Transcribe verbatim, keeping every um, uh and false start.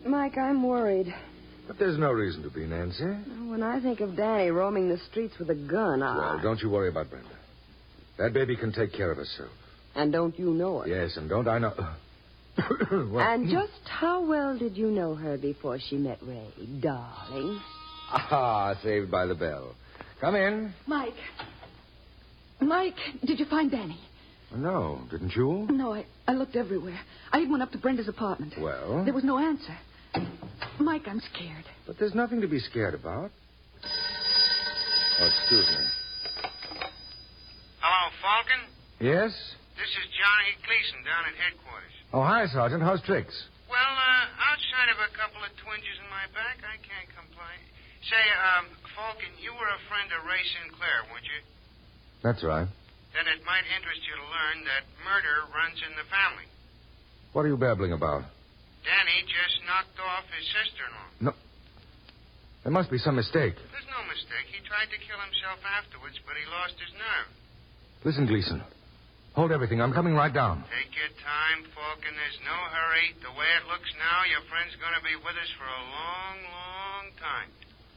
Mike, I'm worried. But there's no reason to be, Nancy. When I think of Danny roaming the streets with a gun, I... Well, don't you worry about Brenda. That baby can take care of herself. And don't you know her? Yes, and don't I know... Well... And just how well did you know her before she met Ray, darling? Ah, saved by the bell. Come in. Mike. Mike, did you find Danny? No, didn't you? No, I, I looked everywhere. I even went up to Brenda's apartment. Well? There was no answer. Mike, I'm scared. But there's nothing to be scared about. Oh, excuse me. Hello, Falcon? Yes? This is Johnny Gleason down at headquarters. Oh, hi, Sergeant. How's Trix? Well, uh, outside of a couple of twinges in my back, I can't complain. Say, um, Falcon, you were a friend of Ray Sinclair, weren't you? That's right. Then it might interest you to learn that murder runs in the family. What are you babbling about? Danny just knocked off his sister-in-law. No. There must be some mistake. There's no mistake. He tried to kill himself afterwards, but he lost his nerve. Listen, Gleason. Hold everything. I'm coming right down. Take your time, Falcon. There's no hurry. The way it looks now, your friend's going to be with us for a long, long time.